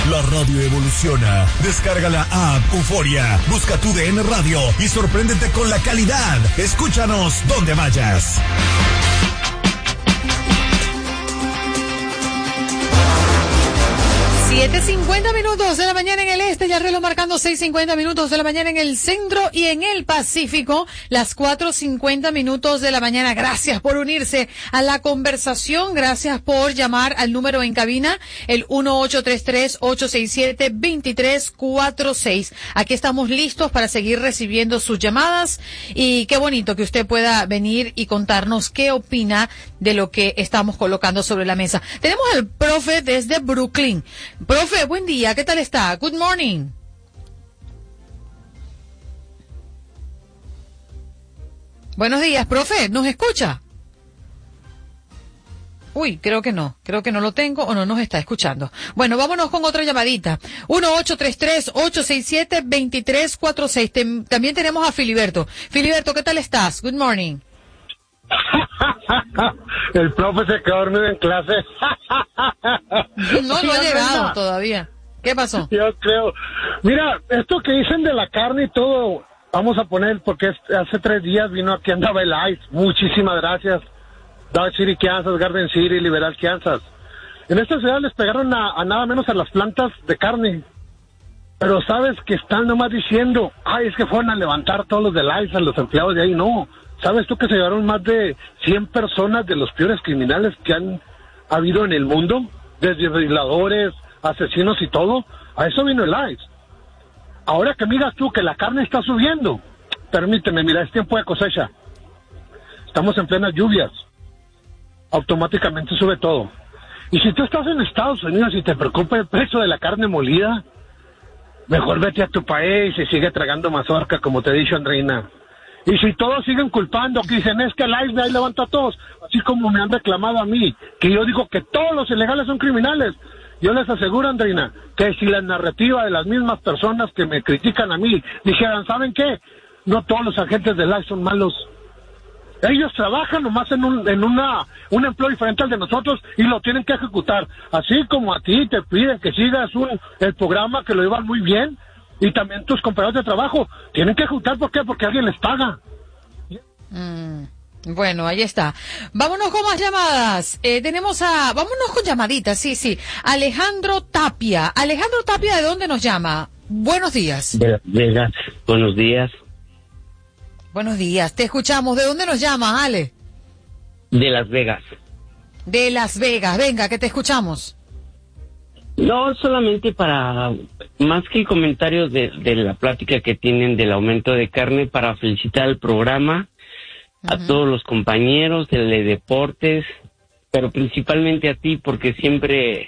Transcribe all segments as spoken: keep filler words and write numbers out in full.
La radio evoluciona. Descarga la app Euforia, busca tu D N Radio y sorpréndete con la calidad. Escúchanos donde vayas. siete cincuenta minutos de la mañana en el este, ya el reloj marcando seis cincuenta minutos de la mañana en el centro y en el Pacífico, las cuatro cincuenta minutos de la mañana. Gracias por unirse a la conversación, gracias por llamar al número en cabina, el uno ocho tres tres, ocho seis siete, dos tres cuatro seis. Aquí estamos listos para seguir recibiendo sus llamadas y qué bonito que usted pueda venir y contarnos qué opina de lo que estamos colocando sobre la mesa. Tenemos al profe desde Brooklyn. Profe, buen día, ¿qué tal está? Good morning. Buenos días, profe, ¿nos escucha? Uy, creo que no, creo que no lo tengo o no nos está escuchando. Bueno, vámonos con otra llamadita. uno ocho tres tres, ocho seis siete, dos tres cuatro seis. Tem- también tenemos a Filiberto. Filiberto, ¿qué tal estás? Good morning. El profe se quedó dormido en clase. No, no ha llegado todavía. ¿Qué pasó? Yo creo. Mira, esto que dicen de la carne y todo, vamos a poner, porque hace tres días vino aquí, andaba el I C E. Muchísimas gracias. Dodge City, Kansas, Garden City, Liberal, Kansas. En esta ciudad les pegaron a, a nada menos a las plantas de carne. Pero sabes que están nomás diciendo, ay, es que fueron a levantar todos los del I C E, a los empleados de ahí. No. ¿Sabes tú que se llevaron más de cien personas de los peores criminales que han habido en el mundo? Desde violadores, asesinos y todo. A eso vino el I C E. Ahora que miras tú que la carne está subiendo, permíteme, mira, es tiempo de cosecha. Estamos en plenas lluvias. Automáticamente sube todo. Y si tú estás en Estados Unidos y te preocupa el precio de la carne molida, mejor vete a tu país y sigue tragando mazorca, como te he dicho, Andreina. Y si todos siguen culpando, que dicen, es que el I C E ahí levanta a todos, así como me han reclamado a mí, que yo digo que todos los ilegales son criminales. Yo les aseguro, Andreina, que si la narrativa de las mismas personas que me critican a mí dijeran, ¿saben qué? No todos los agentes del I C E son malos. Ellos trabajan nomás en un en una un empleo diferente al de nosotros y lo tienen que ejecutar. Así como a ti te piden que sigas un, el programa, que lo llevan muy bien. Y también tus compañeros de trabajo tienen que ejecutar. ¿Por qué? Porque alguien les paga. Mm, bueno, ahí está. Vámonos con más llamadas. Eh, tenemos a... Vámonos con llamaditas, sí, sí. Alejandro Tapia. Alejandro Tapia, ¿de dónde nos llama? Buenos días. De Las Vegas. Buenos días. Buenos días. Te escuchamos. ¿De dónde nos llama, Ale? De Las Vegas. De Las Vegas. Venga, que te escuchamos. No, solamente para, más que el comentario de, de la plática que tienen del aumento de carne, para felicitar al programa, uh-huh. a todos los compañeros de, de deportes, pero principalmente a ti, porque siempre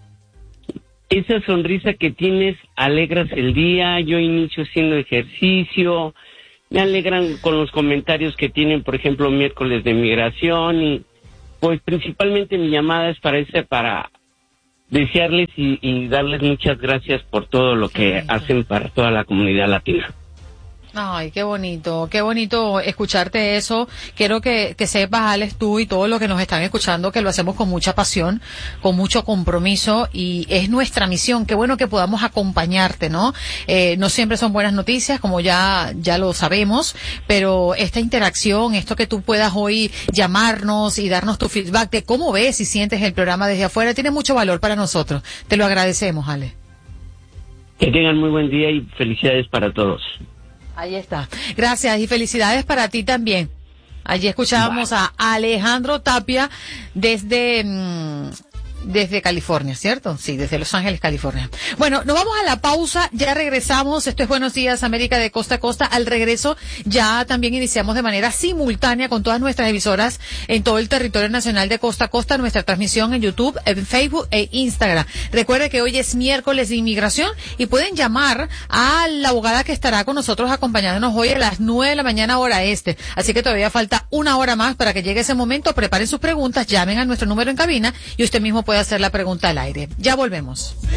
esa sonrisa que tienes, alegras el día. Yo inicio haciendo ejercicio, me alegran con los comentarios que tienen, por ejemplo, miércoles de migración, y pues principalmente mi llamada es para ese, para desearles y, y darles muchas gracias por todo lo que hacen para toda la comunidad latina. Ay, qué bonito, qué bonito escucharte eso. Quiero que, que sepas, Alex, tú y todos los que nos están escuchando, que lo hacemos con mucha pasión, con mucho compromiso, y es nuestra misión. Qué bueno que podamos acompañarte, ¿no? Eh, no siempre son buenas noticias, como ya, ya lo sabemos, pero esta interacción, esto que tú puedas hoy llamarnos y darnos tu feedback de cómo ves y sientes el programa desde afuera, tiene mucho valor para nosotros. Te lo agradecemos, Ale. Que tengan muy buen día y felicidades para todos. Ahí está. Gracias y felicidades para ti también. Allí escuchábamos a Alejandro Tapia desde mmm, desde California, ¿cierto? Sí, desde Los Ángeles, California. Bueno, nos vamos a la pausa, ya regresamos. Esto es Buenos Días América de costa a costa. Al regreso ya también iniciamos de manera simultánea con todas nuestras emisoras en todo el territorio nacional de costa a costa, nuestra transmisión en YouTube, en Facebook e Instagram. Recuerde que hoy es miércoles de inmigración y pueden llamar a la abogada que estará con nosotros acompañándonos hoy a las nueve de la mañana hora este. Así que todavía falta una hora más para que llegue ese momento. Preparen sus preguntas, llamen a nuestro número en cabina y usted mismo puede hacer la pregunta al aire. Ya volvemos.